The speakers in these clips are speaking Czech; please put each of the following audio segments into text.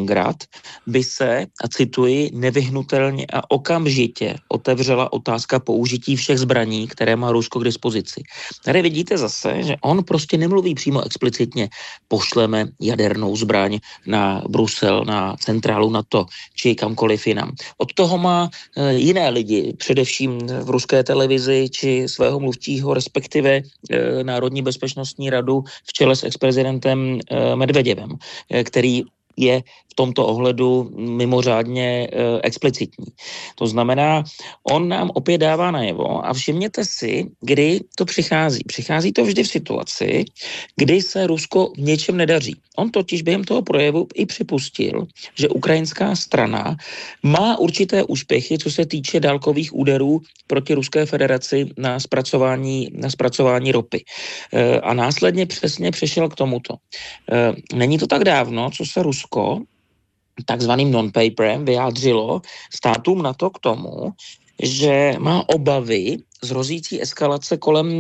Kaliningrad, by se, a cituji, nevyhnutelně a okamžitě otevřela otázka použití všech zbraní, které má Rusko k dispozici. Tady vidíte zase, že on prostě nemluví přímo explicitně, pošleme jadernou zbraň na Brusel, na centrálu NATO, či kamkoliv jinam. Od toho má jiné lidi, především v ruské televizi, či svého mluvčího, respektive Národní bezpečnostní radu v čele s exprezidentem Medveděvem, který je v tomto ohledu mimořádně explicitní. To znamená, on nám opět dává najevo a všimněte si, kdy to přichází. Přichází to vždy v situaci, kdy se Rusko v něčem nedaří. On totiž během toho projevu i připustil, že ukrajinská strana má určité úspěchy, co se týče dálkových úderů proti Ruské federaci na zpracování ropy. A následně přesně přešel k tomuto. Není to tak dávno, co se Rusko takzvaným non-paperem vyjádřilo státům NATO k tomu, že má obavy z hrozící eskalace kolem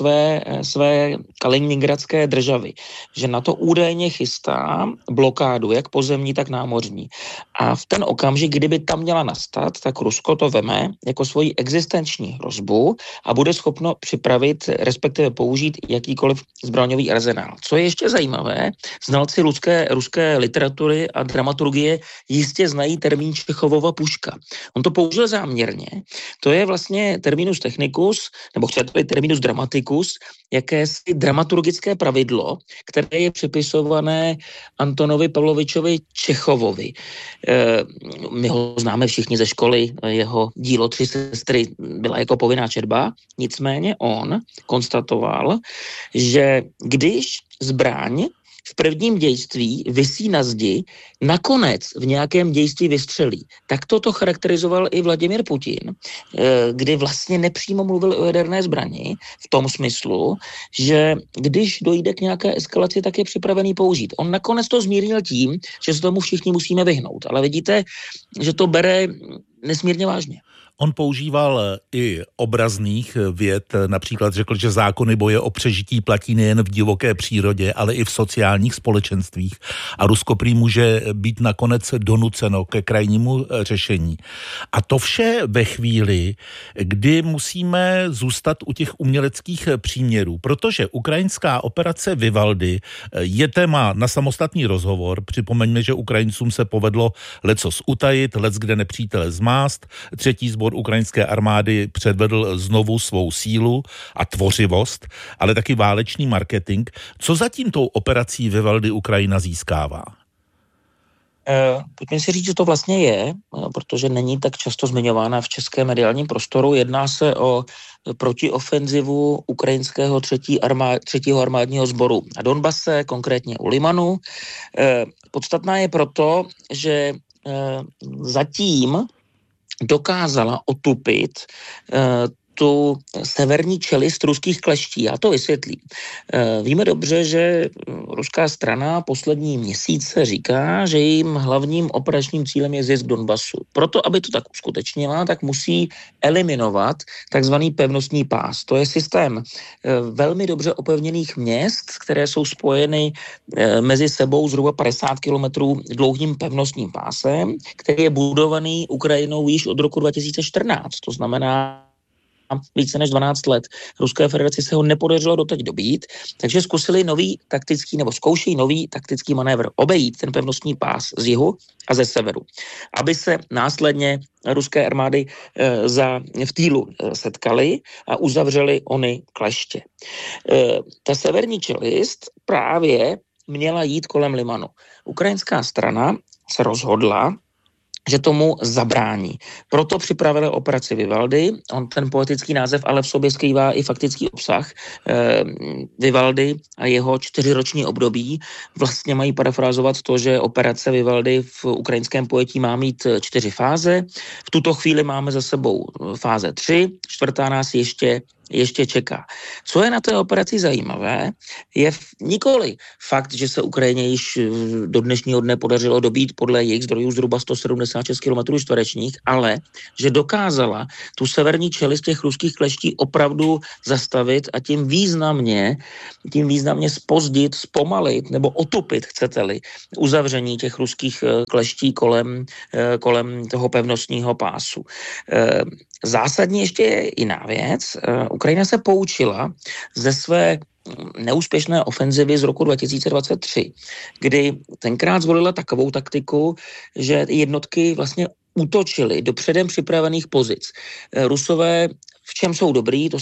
své kaliningradské državy, že na to údajně chystá blokádu, jak pozemní, tak námořní. A v ten okamžik, kdyby tam měla nastat, tak Rusko to veme jako svoji existenční hrozbu a bude schopno připravit, respektive použít jakýkoliv zbraňový arzenál. Co je ještě zajímavé, znalci ruské literatury a dramaturgie jistě znají termín Čechovova puška. On to použil záměrně. To je vlastně terminus technicus, nebo chcete terminus dramaticus, jakési dramaturgické pravidlo, které je připisované Antonovi Pavlovičovi Čechovovi. My ho známe všichni ze školy, jeho dílo Tři sestry byla jako povinná četba, nicméně on konstatoval, že když zbraň v prvním dějství visí na zdi, nakonec v nějakém dějství vystřelí. Tak toto charakterizoval i Vladimír Putin, kdy vlastně nepřímo mluvil o jaderné zbrani v tom smyslu, že když dojde k nějaké eskalaci, tak je připravený použít. On nakonec to zmírnil tím, že se tomu všichni musíme vyhnout. Ale vidíte, že to bere nesmírně vážně. On používal i obrazných vět, například řekl, že zákony boje o přežití platí nejen v divoké přírodě, ale i v sociálních společenstvích a Rusko prý může být nakonec donuceno ke krajnímu řešení. A to vše ve chvíli, kdy musíme zůstat u těch uměleckých příměrů, protože ukrajinská operace Vivaldi je téma na samostatný rozhovor. Připomeňme, že Ukrajincům se povedlo lecos utajit, leckde nepřítele zmást, třetí sbor ukrajinské armády předvedl znovu svou sílu a tvořivost, ale taky válečný marketing. Co zatím tou operací Vivaldi Ukrajina získává? Pojďme si říct, že to vlastně je, protože není tak často zmiňována v českém mediálním prostoru. Jedná se o protiofenzivu ukrajinského třetího armádního sboru na Donbase, konkrétně u Limanu. Podstatná je proto, že zatím dokázala otupit tu severní čelist ruských kleští. Já to vysvětlím. Víme dobře, že ruská strana poslední měsíce říká, že jejím hlavním operačním cílem je zisk Donbasu. Proto, aby to tak uskutečnila, tak musí eliminovat takzvaný pevnostní pás. To je systém velmi dobře opevněných měst, které jsou spojeny mezi sebou zhruba 50 kilometrů dlouhým pevnostním pásem, který je budovaný Ukrajinou již od roku 2014. To znamená více než 12 let. Ruské federaci se ho nepodařilo doteď dobít, takže zkusili zkoušejí nový taktický manévr. Obejít ten pevnostní pás z jihu a ze severu. Aby se následně ruské armády v Týlu setkali a uzavřeli ony kleště. Ta severní čelist právě měla jít kolem Limanu. Ukrajinská strana se rozhodla, že tomu zabrání. Proto připravili operaci Vivaldi. On ten poetický název ale v sobě skrývá i faktický obsah. Vivaldi a jeho 4roční období vlastně mají parafrázovat to, že operace Vivaldi v ukrajinském pojetí má mít 4 fáze. V tuto chvíli máme za sebou fáze 3, čtvrtá nás ještě ještě čeká. Co je na té operaci zajímavé, je nikoli fakt, že se Ukrajině již do dnešního dne podařilo dobít podle jejich zdrojů zhruba 176 km čtverečních, ale že dokázala tu severní čelist těch ruských kleští opravdu zastavit a tím významně zpozdit, zpomalit nebo otupit, chcete-li, uzavření těch ruských kleští kolem toho pevnostního pásu. Zásadně ještě je jiná věc. Ukrajina se poučila ze své neúspěšné ofenzivy z roku 2023, kdy tenkrát zvolila takovou taktiku, že jednotky vlastně útočily do předem připravených pozic. Rusové v čem jsou co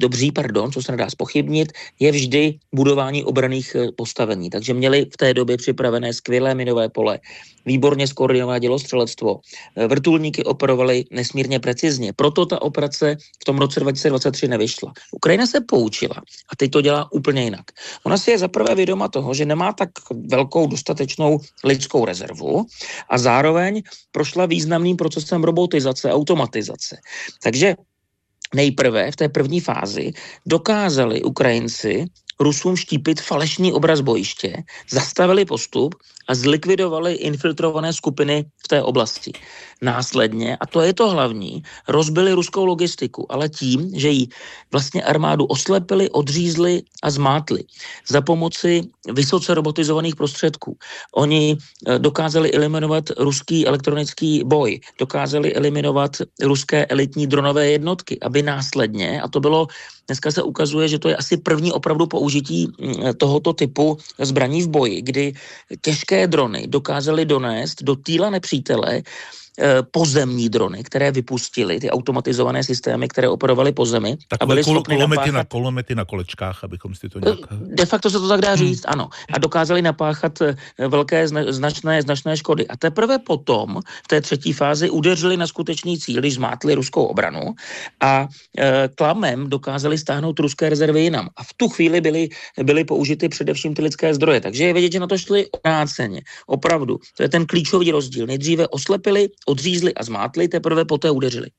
se nedá zpochybnit, je vždy budování obranných postavení. Takže měli v té době připravené skvělé minové pole, výborně skoordinované dělostřelectvo, vrtulníky operovaly nesmírně precizně. Proto ta operace v tom roce 2023 nevyšla. Ukrajina se poučila a teď to dělá úplně jinak. Ona si je zaprvé vědoma toho, že nemá tak velkou dostatečnou lidskou rezervu a zároveň prošla významným procesem robotizace, automatizace. Takže nejprve v té první fázi dokázali Ukrajinci Rusům štípit falešný obraz bojiště, zastavili postup a zlikvidovali infiltrované skupiny v té oblasti. Následně, a to je to hlavní, rozbili ruskou logistiku, ale tím, že jí vlastně armádu oslepili, odřízli a zmátli za pomoci vysoce robotizovaných prostředků. Oni dokázali eliminovat ruský elektronický boj, dokázali eliminovat ruské elitní dronové jednotky, aby následně, a to bylo, dneska se ukazuje, že to je asi první opravdu použití tohoto typu zbraní v boji, kdy těžké drony dokázaly donést do týla nepřítele pozemní drony, které vypustili, ty automatizované systémy, které operovaly po zemi. Takové kulomety na kolečkách, abychom si to nějak... De facto se to tak dá říct, ano. A dokázali napáchat velké značné škody. A teprve potom v té třetí fázi udeřili na skutečný cíl, když zmátli ruskou obranu a klamem dokázali stáhnout ruské rezervy jinam. A v tu chvíli byly použity především ty lidské zdroje. Takže je vidět, že na to šli obráceně. Opravdu. To je ten klíčový rozdíl. Nejdříve oslepili, odřízli a zmátli, teprve poté udeřili.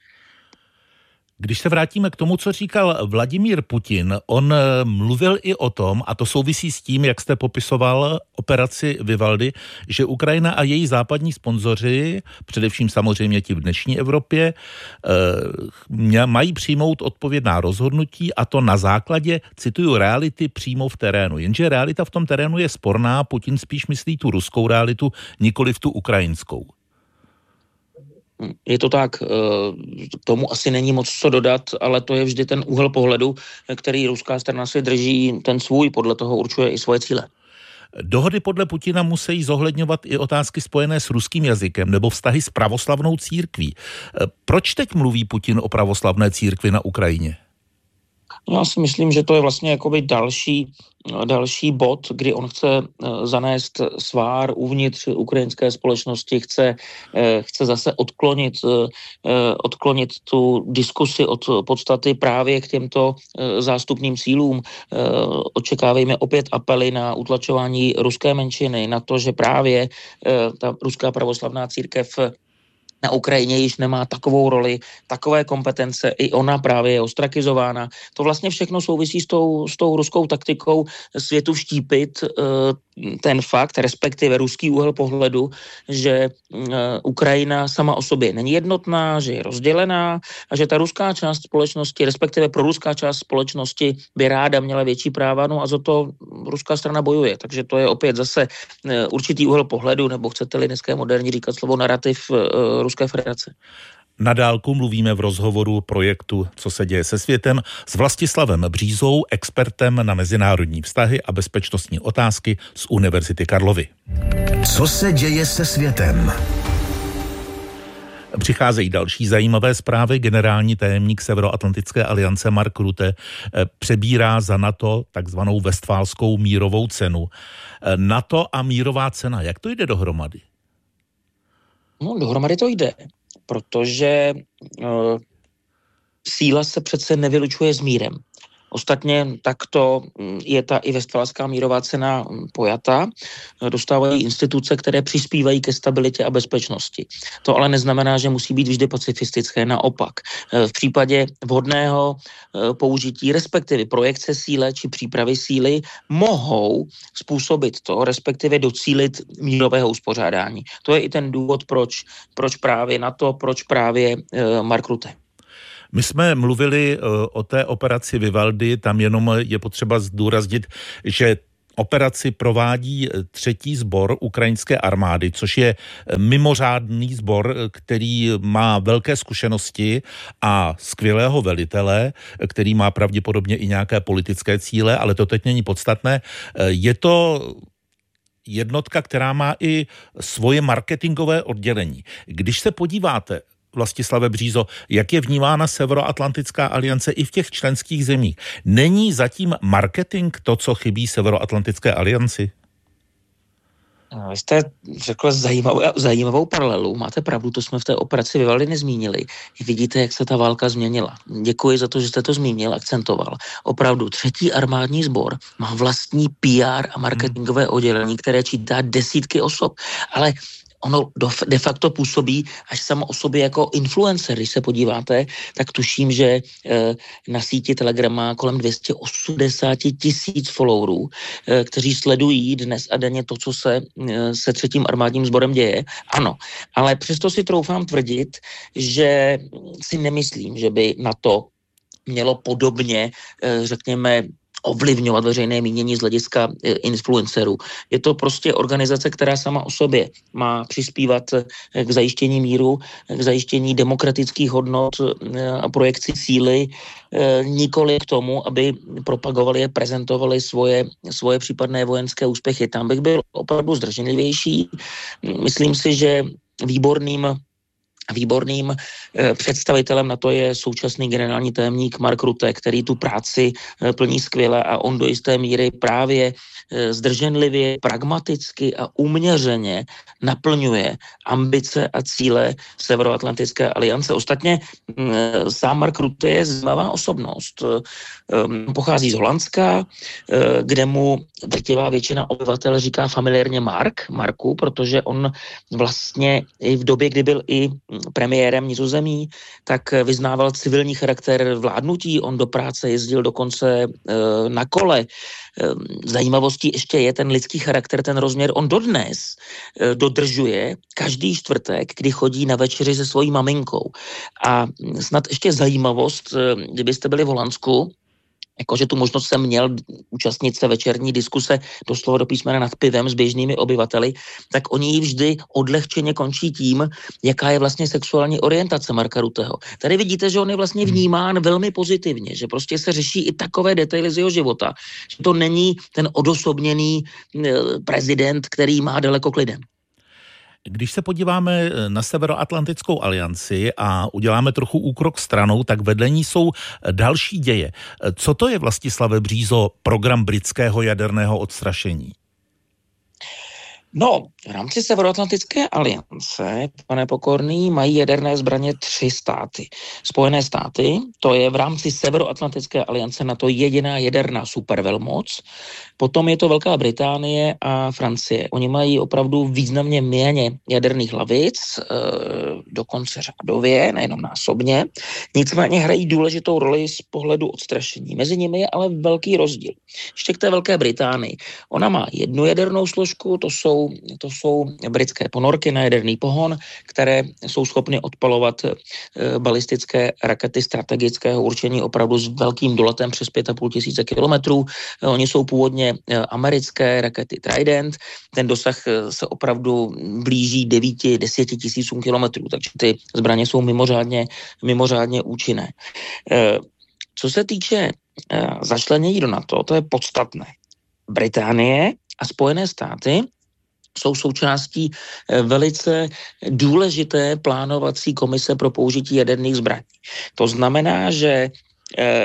Když se vrátíme k tomu, co říkal Vladimír Putin, on mluvil i o tom, a to souvisí s tím, jak jste popisoval operaci Vivaldi, že Ukrajina a její západní sponzoři, především samozřejmě ti v dnešní Evropě, mají přijmout odpovědná rozhodnutí a to na základě, cituju, reality přímo v terénu. Jenže realita v tom terénu je sporná, Putin spíš myslí tu ruskou realitu, nikoliv tu ukrajinskou. Je to tak, k tomu asi není moc co dodat, ale to je vždy ten úhel pohledu, který ruská strana si drží ten svůj, podle toho určuje i svoje cíle. Dohody podle Putina musí zohledňovat i otázky spojené s ruským jazykem nebo vztahy s pravoslavnou církví. Proč teď mluví Putin o pravoslavné církvi na Ukrajině? Já si myslím, že to je vlastně jakoby další bod, kdy on chce zanést svár uvnitř ukrajinské společnosti, chce zase odklonit tu diskusi od podstaty právě k těmto zástupným cílům. Očekávejme opět apely na utlačování ruské menšiny, na to, že právě ta ruská pravoslavná církev na Ukrajině již nemá takovou roli, takové kompetence, i ona právě je ostrakizována. To vlastně všechno souvisí s tou ruskou taktikou světu vštípit ten fakt, respektive ruský úhel pohledu, že Ukrajina sama o sobě není jednotná, že je rozdělená a že ta ruská část společnosti, respektive proruská část společnosti by ráda měla větší práva, no a za to ruská strana bojuje. Takže to je opět zase určitý úhel pohledu, nebo chcete-li dneska moderní říkat slovo narrativ Ruské federace. Na dálku mluvíme v rozhovoru projektu Co se děje se světem s Vlastislavem Břízou, expertem na mezinárodní vztahy a bezpečnostní otázky z Univerzity Karlovy. Co se děje se světem? Přicházejí další zajímavé zprávy. Generální tajemník Severoatlantické aliance Mark Rutte přebírá za NATO takzvanou Vestfálskou mírovou cenu. NATO a mírová cena, jak to jde dohromady? No, dohromady to jde, protože síla se přece nevylučuje s mírem. Ostatně takto je ta i Vestfalská mírová cena pojata. Dostávají instituce, které přispívají ke stabilitě a bezpečnosti. To ale neznamená, že musí být vždy pacifistické. Naopak, v případě vhodného použití, respektive projekce síly či přípravy síly, mohou způsobit to, respektive docílit mírového uspořádání. To je i ten důvod, proč právě NATO, proč právě Mark Rutte. My jsme mluvili o té operaci Vivaldi, tam jenom je potřeba zdůraznit, že operaci provádí 3. sbor ukrajinské armády, což je mimořádný sbor, který má velké zkušenosti a skvělého velitele, který má pravděpodobně i nějaké politické cíle, ale to teď není podstatné. Je to jednotka, která má i svoje marketingové oddělení. Když se podíváte, Vlastislave Břízo, jak je vnímána Severoatlantická aliance i v těch členských zemích. Není zatím marketing to, co chybí Severoatlantické alianci? Vy jste řekl zajímavou paralelu. Máte pravdu, to jsme v té operaci Vivaldi nezmínili. Vidíte, jak se ta válka změnila. Děkuji za to, že jste to zmínil, akcentoval. Opravdu 3. armádní sbor má vlastní PR a marketingové oddělení, které čítá desítky osob. Ale ono de facto působí až samo o sobě jako influencer. Když se podíváte, tak tuším, že na síti Telegram má kolem 280 000 followerů, kteří sledují dnes a denně to, co se 3. armádním sborem děje. Ano, ale přesto si troufám tvrdit, že si nemyslím, že by NATO mělo podobně, řekněme, ovlivňovat veřejné mínění z hlediska influencerů. Je to prostě organizace, která sama o sobě má přispívat k zajištění míru, k zajištění demokratických hodnot a projekci síly, nikoli k tomu, aby propagovali a prezentovali svoje případné vojenské úspěchy. Tam bych byl opravdu zdrženlivější. Myslím si, že výborným představitelem na to je současný generální tajemník Mark Rutte, který tu práci plní skvěle a on do jisté míry právě zdrženlivě, pragmaticky a uměřeně naplňuje ambice a cíle Severoatlantické aliance. Ostatně sám Mark Rutte je zajímavá osobnost. Pochází z Holandska, kde mu drtivá většina obyvatel říká familiárně Marku, protože on vlastně i v době, kdy byl i premiérem Nizozemí, tak vyznával civilní charakter vládnutí, on do práce jezdil dokonce na kole. Zajímavostí ještě je ten lidský charakter, ten rozměr. On dodnes dodržuje každý čtvrtek, kdy chodí na večeři se svojí maminkou. A snad ještě zajímavost, kdybyste byli v Holandsku, jakože tu možnost jsem měl účastnit se večerní diskuse doslova do písmena nad pivem s běžnými obyvateli, tak oni ji vždy odlehčeně končí tím, jaká je vlastně sexuální orientace Marka Rutteho. Tady vidíte, že on je vlastně vnímán velmi pozitivně, že prostě se řeší i takové detaily z jeho života, že to není ten odosobněný prezident, který má daleko k lidem. Když se podíváme na Severoatlantickou alianci a uděláme trochu úkrok stranou, tak vedle ní jsou další děje. Co to je, Vlastislave Břízo, program britského jaderného odstrašení? No, v rámci Severoatlantické aliance, pane Pokorný, mají jaderné zbraně 3 státy. Spojené státy, to je v rámci Severoatlantické aliance na to jediná jaderná supervelmoc. Potom je to Velká Británie a Francie. Oni mají opravdu významně méně jaderných hlavic, dokonce řádově, nejenom násobně. Nicméně hrají důležitou roli z pohledu odstrašení. Mezi nimi je ale velký rozdíl. Ještě k té Velké Británii. Ona má 1 jadernou složku, to jsou britské ponorky na jaderný pohon, které jsou schopny odpalovat balistické rakety strategického určení opravdu s velkým doletem přes 5,5 kilometrů. Oni jsou původně americké rakety Trident. Ten dosah se opravdu blíží 9-10 tisícům kilometrů, takže ty zbraně jsou mimořádně účinné. Co se týče začlenění do NATO, to je podstatné. Británie a Spojené státy jsou součástí velice důležité plánovací komise pro použití jaderných zbraní. To znamená, že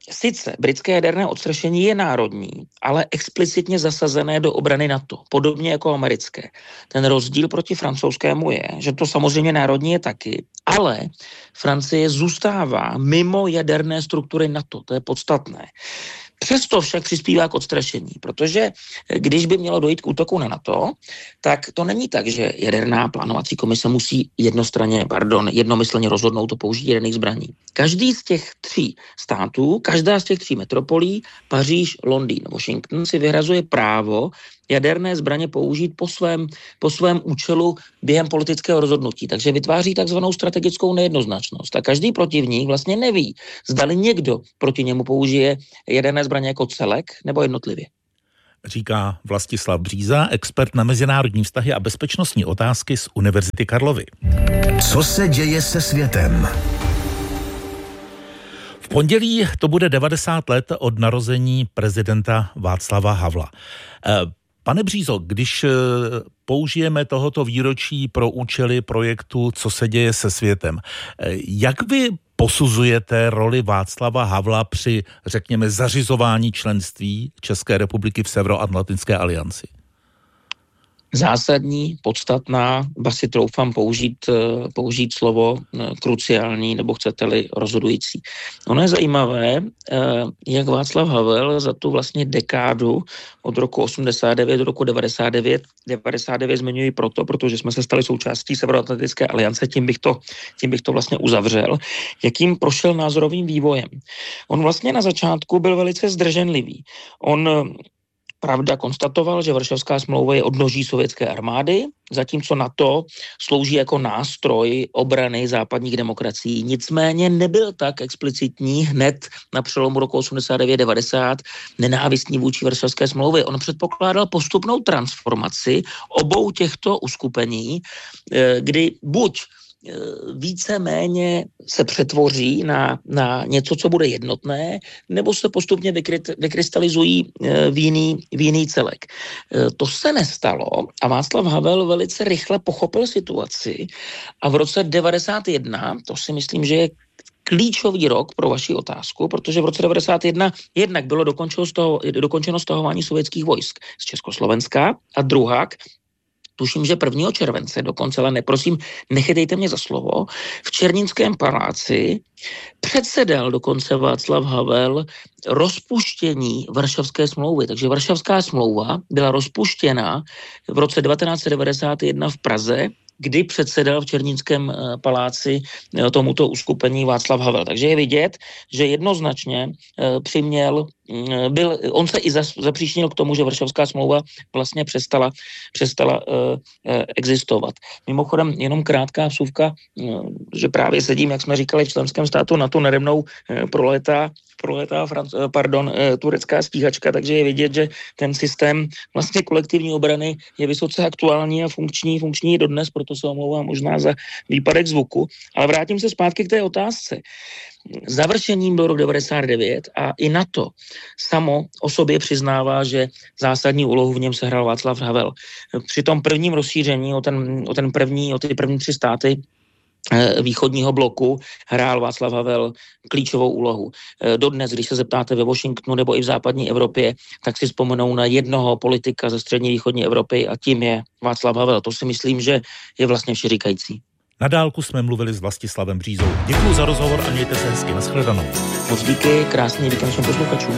sice britské jaderné odstrašení je národní, ale explicitně zasazené do obrany NATO, podobně jako americké. Ten rozdíl proti francouzskému je, že to samozřejmě národní je taky, ale Francie zůstává mimo jaderné struktury NATO, to je podstatné. Přesto však přispívá k odstrašení, protože když by mělo dojít k útoku na NATO, tak to není tak, že jaderná plánovací komise musí jednomyslně rozhodnout o použití jaderných zbraní. Každý z těch 3 států, každá z těch 3 metropolí, Paříž, Londýn, Washington, si vyhrazuje právo jaderné zbraně použít po svém účelu během politického rozhodnutí. Takže vytváří takzvanou strategickou nejednoznačnost. A každý protivník vlastně neví, zdali někdo proti němu použije jaderné zbraně jako celek nebo jednotlivě. Říká Vlastislav Bříza, expert na mezinárodní vztahy a bezpečnostní otázky z Univerzity Karlovy. Co se děje se světem? V pondělí to bude 90 let od narození prezidenta Václava Havla. Pane Břízo, když použijeme tohoto výročí pro účely projektu Co se děje se světem, jak vy posuzujete roli Václava Havla při, řekněme, zařizování členství České republiky v Severoatlantické alianci? Zásadní, podstatná, ba si troufám použít slovo kruciální, nebo chcete-li rozhodující. Ono je zajímavé, jak Václav Havel za tu vlastně dekádu od roku 89 do roku 99 zmiňuji protože jsme se stali součástí Severoatlantické aliance, tím bych to vlastně uzavřel, jakým prošel názorovým vývojem. On vlastně na začátku byl velice zdrženlivý. Pravda konstatoval, že Varšavská smlouva je odnoží sovětské armády, zatímco NATO slouží jako nástroj obrany západních demokracií. Nicméně nebyl tak explicitní hned na přelomu roku 89-90 nenávistný vůči Varšavské smlouvy. On předpokládal postupnou transformaci obou těchto uskupení, kdy buď víceméně se přetvoří na něco, co bude jednotné, nebo se postupně vykrystalizují v jiný celek. To se nestalo a Václav Havel velice rychle pochopil situaci a v roce 91, to si myslím, že je klíčový rok pro vaši otázku, protože v roce 91 jednak bylo dokončeno stahování sovětských vojsk z Československa a druhak, tuším, že 1. července dokonce, ale prosím, nechytejte mě za slovo, v Černínském paláci předsedal dokonce Václav Havel rozpuštění Varšavské smlouvy. Takže Varšavská smlouva byla rozpuštěna v roce 1991 v Praze, kdy předsedal v Černínském paláci tomuto uskupení Václav Havel. Takže je vidět, že jednoznačně on se i zapříčinil k tomu, že Varšavská smlouva vlastně přestala existovat. Mimochodem, jenom krátká vsuvka, že právě sedím, jak jsme říkali, v členském státu NATO nade mnou prolétá turecká stíhačka, takže je vidět, že ten systém vlastně kolektivní obrany je vysoce aktuální a funkční dodnes, proto se omlouvám možná za výpadek zvuku. Ale vrátím se zpátky k té otázce. Završením byl rok 99 a i NATO samo o sobě přiznává, že zásadní úlohu v něm sehrál Václav Havel. Při tom prvním rozšíření o ty první 3 státy východního bloku hrál Václav Havel klíčovou úlohu. Dodnes, když se zeptáte ve Washingtonu nebo i v západní Evropě, tak si vzpomenou na jednoho politika ze střední východní Evropy a tím je Václav Havel. To si myslím, že je vlastně všeříkající. Na dálku jsme mluvili s Vlastislavem Břízou. Děkuji za rozhovor a mějte se hezky. Nashledanou. Moc díky, krásný víkend všem posluchačům.